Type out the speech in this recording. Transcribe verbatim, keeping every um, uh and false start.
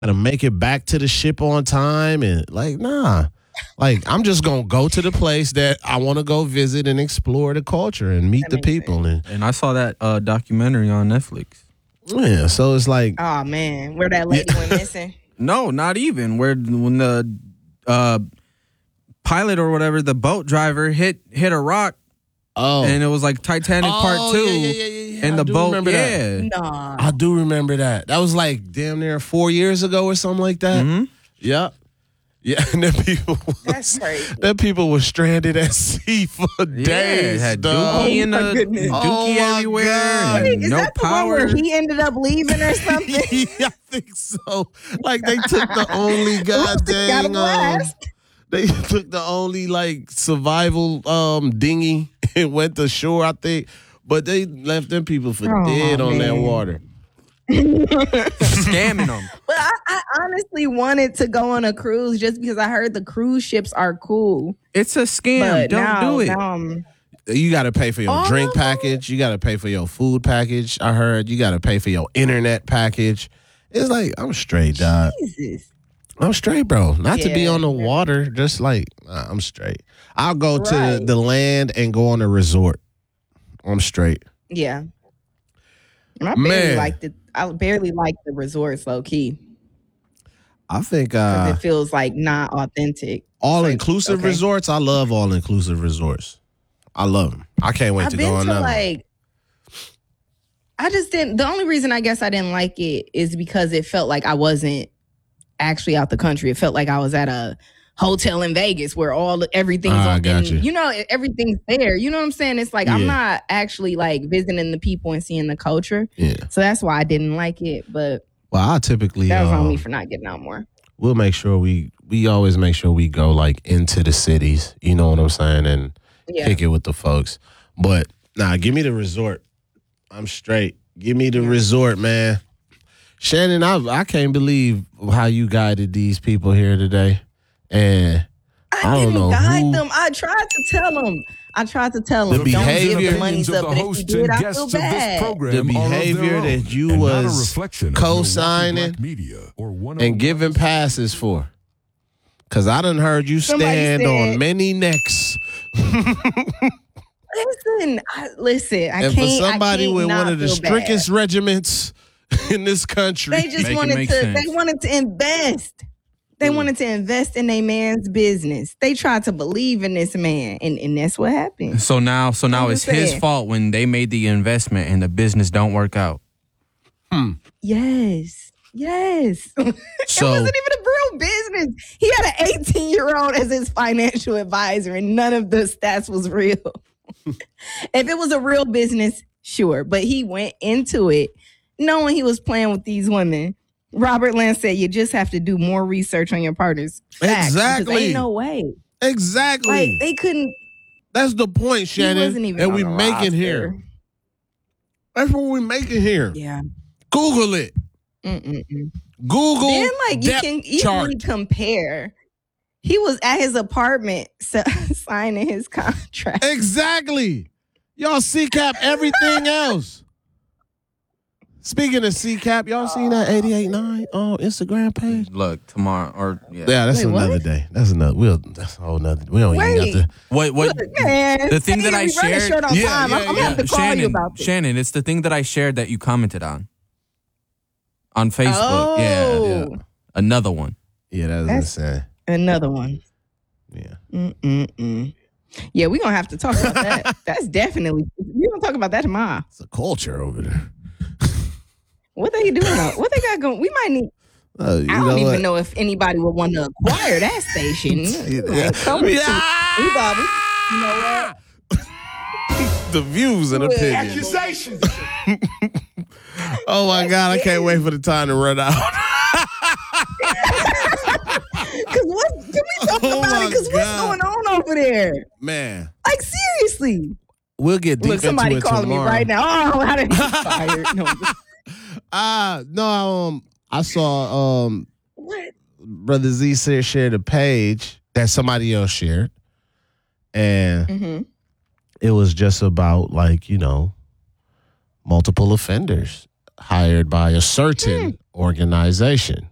gotta make it back to the ship on time and like nah. Like I'm just gonna go to the place that I want to go visit and explore the culture and meet That the makes people and And I saw that uh, documentary on Netflix. yeah. So it's like Oh man, where that lady went missing. No, not even. Where when the uh, pilot or whatever, the boat driver hit hit a rock, oh, and it was like Titanic Oh, Part Two, yeah, yeah, yeah, yeah, yeah. and I the do boat. remember Yeah. that. Nah. I do remember that. That was like damn near four years ago or something like that. Mm-hmm. Yep. Yeah, and then people That's crazy. then people were stranded at sea for Yeah, days. it had dog. Dookie in Oh, the my goodness. Dookie Oh, my everywhere, God. and Wait, is no that the one power. where he ended up leaving or something? Yeah, I think so. Like they took the only Got a goddamn um, blast. they took the only like survival um dinghy and went to shore, I think. But they left them people for Oh, dead on that man. water. Scamming them. But I, I honestly wanted to go on a cruise just because I heard the cruise ships are cool. It's a scam. But Don't now, do it. now I'm- You got to pay for your Oh. drink package. You got to pay for your food package. I heard you got to pay for your internet package. It's like I'm straight, dog. Jesus. I'm straight, bro. Not to be Yeah. on the water, just like nah, I'm straight. I'll go to Right. the land and go on a resort. I'm straight. Yeah. And I Man. barely liked it. I barely like the resorts low key. I think 'Cause uh, it feels like not authentic. all like, inclusive okay. resorts. I love all inclusive resorts. I love them. I can't wait I've to been go on to them. like I just didn't the only reason I guess I didn't like it is because it felt like I wasn't actually out the country. It felt like I was at a hotel in Vegas where all everything's Ah, I on got and, you. you know, everything's there. You know what I'm saying? It's like I'm Yeah. not actually like visiting the people and seeing the culture. Yeah. So that's why I didn't like it. But Well, I typically that was on um, me for not getting out more. we'll make sure we we always make sure we go like into the cities. You know what I'm saying, and Yeah. kick it with the folks. But nah, give me the resort. I'm straight. Give me the Yeah. resort, man. Shannon, I I can't believe how you guided these people here today, and I, I don't didn't know guide who- them. I tried to tell them. I tried to tell The them. Don't behavior- give the money Opinions of up. the But if you hosts did, and I guests feel of this bad. program the are of their behavior own that you and not a was reflection of co-signing Milwaukee Black Media or one oh and one giving passes for. Cause I done heard you Somebody stand said- on many necks. Listen, I, listen. I and for can't. somebody I can't with not one of the feel bad. strictest regiments in this country, They just Make it wanted make to. sense. They wanted to invest. They Mm. wanted to invest in a man's business. They tried to believe in this man, and, and that's what happened. So now, so now I'm it's just his saying. fault when they made the investment and the business don't work out. Yes, yes. it So- wasn't even a real business. He had an eighteen-year-old as his financial advisor, and none of the stats was real. If it was a real business, sure, but he went into it knowing he was playing with these women. Robert Lance said, "You just have to do more research on your partners." Facts, because Exactly. ain't no way. exactly. Like they couldn't. That's the point, He Shannon. wasn't even And on we the making roster. here. That's what we making here. Yeah. Google it. Mm-mm-mm. Google. Then, like, you depth can easily chart. compare. He was at his apartment so, signing his contract. Exactly. Y'all C cap everything else. Speaking of C cap, y'all seen that eighty-eight nine on Instagram page? Look, tomorrow or yeah. Yeah, that's Wait, what? another day. That's another. We'll. That's a whole nother. We don't even Wait. have to. What what Look, man, the thing say that I we running shared- short on Yeah, time. yeah, I'm, I'm yeah. gonna have to call Shannon, you about this. Shannon, it's the thing that I shared that you commented on on Facebook. Oh, Yeah, yeah. Another one. Yeah, that's, That's- insane. another one. Yeah. Mm-mm-mm. Yeah, we're gonna have to talk about that. That's definitely we're gonna talk about that tomorrow. It's a culture over there. What they doing? Though? What they got going? We might need. Uh, you I don't know even what? know if anybody would want to acquire that station. Yeah. Like, come with Yeah. you. We Bobby. You know what? The views and Good. opinions. Accusations. Oh my God, I can't wait for the time to run out. Because what? Can we talk Oh about my it? Because what's God. going on over there? Man, Like seriously. we'll get deep Look, somebody into it calling tomorrow. me right now. Oh, how did he fired? No. Ah, no, um, I saw um, What? Brother Z said shared a page that somebody else shared, and Mm-hmm. it was just about like you know, multiple offenders hired by a certain organization.